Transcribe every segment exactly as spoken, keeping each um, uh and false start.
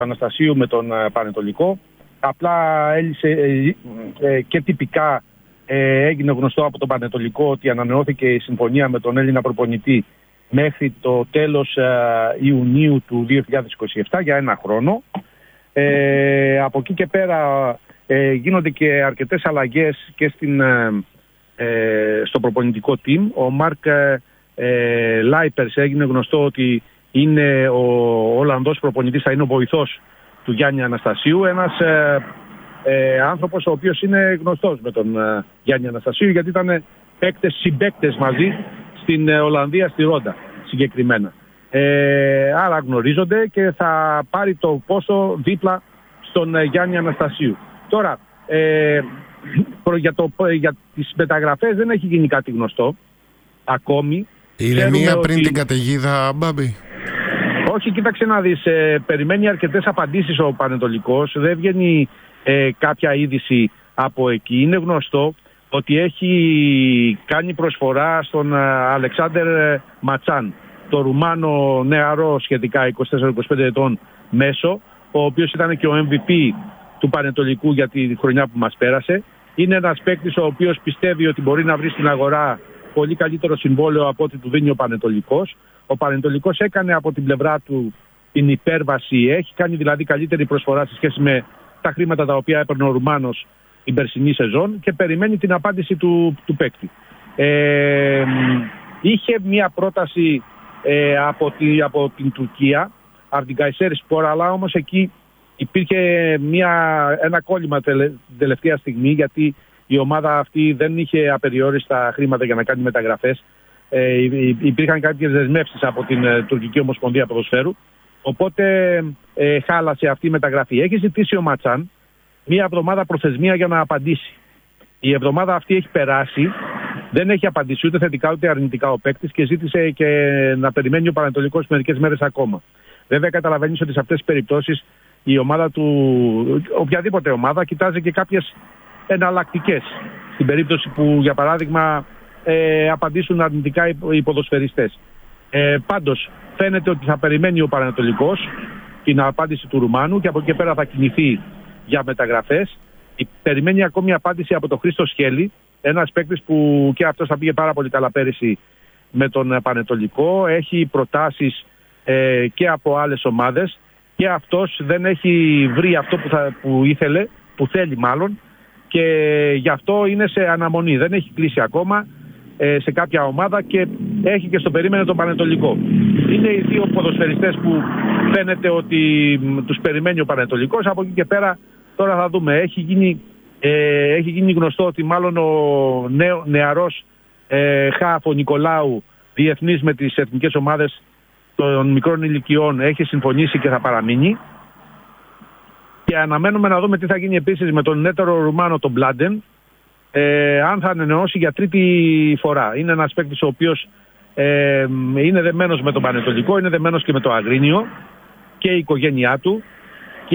Αναστασίου με τον Πανετολικό. Απλά έλυσε ε, ε, και τυπικά ε, έγινε γνωστό από τον Πανετολικό ότι ανανεώθηκε η συμφωνία με τον Έλληνα προπονητή μέχρι το τέλος ε, Ιουνίου του δύο χιλιάδες είκοσι επτά για ένα χρόνο. Ε, από εκεί και πέρα ε, γίνονται και αρκετές αλλαγές και στην, ε, στο προπονητικό team. Ο Μάρκ ε, Λάιπερς έγινε γνωστό ότι είναι ο Ολλανδός προπονητής, θα είναι ο βοηθός του Γιάννη Αναστασίου, ένας ε, ε, άνθρωπος ο οποίος είναι γνωστός με τον ε, Γιάννη Αναστασίου, γιατί ήταν παίκτες, συμπαίκτες μαζί στην ε, Ολλανδία, στη Ρόντα συγκεκριμένα. Ε, άρα γνωρίζονται και θα πάρει το πόσο δίπλα στον ε, Γιάννη Αναστασίου. Τώρα, ε, προ, για, το, για τις μεταγραφές δεν έχει γίνει κάτι γνωστό ακόμη. Ηρεμία πριν ότι... την καταιγίδα, Μπάμπη. Όχι, κοίταξε να δεις, ε, περιμένει αρκετές απαντήσεις ο Πανετολικός, δεν βγαίνει ε, κάποια είδηση από εκεί. Είναι γνωστό ότι έχει κάνει προσφορά στον ε, Αλεξάνδερ ε, Ματσάν, το Ρουμάνο νεαρό σχετικά είκοσι τέσσερα είκοσι πέντε ετών μέσο, ο οποίος ήταν και ο εμ βι πι του Πανετολικού για τη χρονιά που μας πέρασε. Είναι ένας παίκτης ο οποίος πιστεύει ότι μπορεί να βρει στην αγορά πολύ καλύτερο συμβόλαιο από ό,τι του δίνει ο Πανετολικός. Ο Πανετολικός έκανε από την πλευρά του την υπέρβαση, έχει κάνει δηλαδή καλύτερη προσφορά σε σχέση με τα χρήματα τα οποία έπαιρνε ο Ρουμάνος την περσινή σεζόν και περιμένει την απάντηση του, του παίκτη. Ε, είχε μια πρόταση ε, από, τη, από την Τουρκία, από την Kayserispor, αλλά όμως εκεί υπήρχε μια, ένα κόλλημα τελε, τελευταία στιγμή, γιατί η ομάδα αυτή δεν είχε απεριόριστα χρήματα για να κάνει μεταγραφές. Ε, υπήρχαν κάποιες δεσμεύσεις από την ε, Τουρκική Ομοσπονδία Ποδοσφαίρου, οπότε ε, χάλασε αυτή η μεταγραφή. Έχει ζητήσει ο Ματσάν μία εβδομάδα προθεσμία για να απαντήσει. Η εβδομάδα αυτή έχει περάσει, δεν έχει απαντήσει ούτε θετικά ούτε αρνητικά ο παίκτης και ζήτησε και να περιμένει ο Πανετολικός μερικές μέρες ακόμα. Βέβαια καταλαβαίνεις ότι σε αυτές τις περιπτώσεις η ομάδα του, οποιαδήποτε ομάδα, κοιτάζει και κάποιες εναλλακτικές. Στην περίπτωση που για παράδειγμα Ε, απαντήσουν αρνητικά οι ποδοσφαιριστές. Ε, πάντως φαίνεται ότι θα περιμένει ο Πανετολικός την απάντηση του Ρουμάνου και από εκεί και πέρα θα κινηθεί για μεταγραφές. Περιμένει ακόμη απάντηση από τον Χρήστο Σχέλη, ένας παίκτης που και αυτός θα πήγε πάρα πολύ καλά πέρυσι με τον Πανετολικό. Έχει προτάσεις ε, και από άλλες ομάδες και αυτός δεν έχει βρει αυτό που, θα, που ήθελε, που θέλει μάλλον, και γι' αυτό είναι σε αναμονή. Δεν έχει κλείσει ακόμα σε κάποια ομάδα και έχει και στο περίμενο τον Πανετολικό. Είναι οι δύο ποδοσφαιριστές που φαίνεται ότι τους περιμένει ο Πανετολικός. Από εκεί και πέρα τώρα θα δούμε. Έχει γίνει, ε, έχει γίνει γνωστό ότι μάλλον ο νέο, νεαρός ε, Χάφο Νικολάου, διεθνής με τις εθνικές ομάδες των μικρών ηλικιών, έχει συμφωνήσει και θα παραμείνει. Και αναμένουμε να δούμε τι θα γίνει επίσης με τον νέτερο Ρουμάνο, τον Μπλάντεν, Ε, αν θα ανανεώσει για τρίτη φορά. Είναι ένας παίκτης ο οποίος ε, είναι δεμένος με τον Πανετολικό, είναι δεμένος και με το Αγρίνιο και η οικογένειά του, και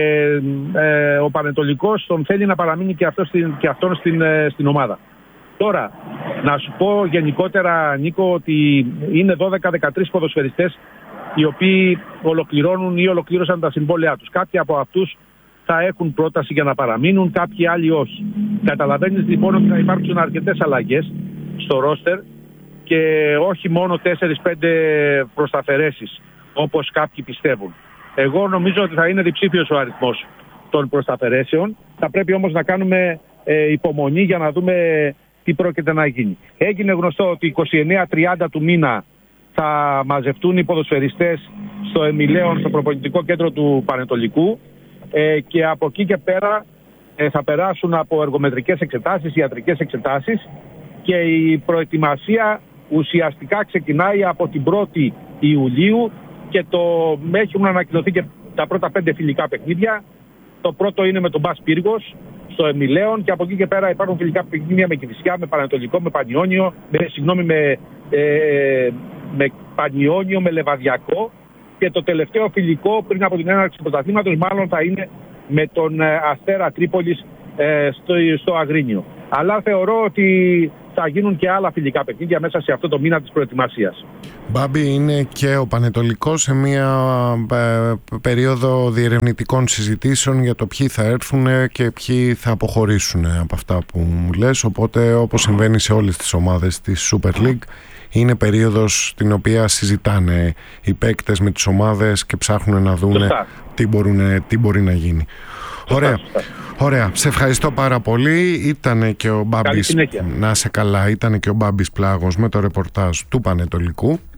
ε, ο Πανετολικός τον θέλει να παραμείνει και, αυτό στην, και αυτόν στην, ε, στην ομάδα. Τώρα, να σου πω γενικότερα, Νίκο, ότι είναι δώδεκα δεκατρείς ποδοσφαιριστές οι οποίοι ολοκληρώνουν ή ολοκλήρωσαν τα συμβόλαιά τους. Κάποιοι από αυτούς θα έχουν πρόταση για να παραμείνουν, κάποιοι άλλοι όχι. Καταλαβαίνεις λοιπόν ότι θα υπάρξουν αρκετές αλλαγές στο ρόστερ και όχι μόνο τέσσερις πέντε προσταφαιρέσεις όπως κάποιοι πιστεύουν. Εγώ νομίζω ότι θα είναι διψήφιος ο αριθμός των προσταφαιρέσεων. Θα πρέπει όμως να κάνουμε ε, υπομονή για να δούμε τι πρόκειται να γίνει. Έγινε γνωστό ότι είκοσι εννέα τριάντα του μήνα θα μαζευτούν οι ποδοσφαιριστές στο Εμιλέον, στο προπονητικό κέντρο του Πανετολικού, ε, και από εκεί και πέρα ε, θα περάσουν από εργομετρικές εξετάσεις, ιατρικές εξετάσεις, και η προετοιμασία ουσιαστικά ξεκινάει από την πρώτη Ιουλίου και το έχουν ανακοινωθεί και τα πρώτα πέντε φιλικά παιχνίδια. Το πρώτο είναι με τον Μπας Πύργος στο Εμιλέον και από εκεί και πέρα υπάρχουν φιλικά παιχνίδια με Κηφισιά, με Πανετολικό, με Πανιόνιο, με, συγγνώμη, με, ε, με Πανιόνιο, με Λεβαδιακό, και το τελευταίο φιλικό πριν από την έναρξη του πρωταθλήματος μάλλον θα είναι με τον ε, Αστέρα Τρίπολης ε, στο, στο Αγρίνιο. Αλλά θεωρώ ότι θα γίνουν και άλλα φιλικά παιχνίδια μέσα σε αυτό το μήνα της προετοιμασίας. Μπάμπη, είναι και ο Πανετολικός σε μια ε, περίοδο διερευνητικών συζητήσεων για το ποιοι θα έρθουν και ποιοι θα αποχωρήσουν από αυτά που μου λες, οπότε όπως συμβαίνει σε όλες τις ομάδες της Super League, είναι περίοδος την οποία συζητάνε οι παίκτες με τις ομάδες και ψάχνουν να δουν τι, τι μπορεί να γίνει. Ωραία. Ωραία. Σε ευχαριστώ πάρα πολύ. Ήτανε και ο Μπάμπης, να σε καλά, ήτανε και ο Μπάμπης Πλάγος με το ρεπορτάζ του Πανετολικού.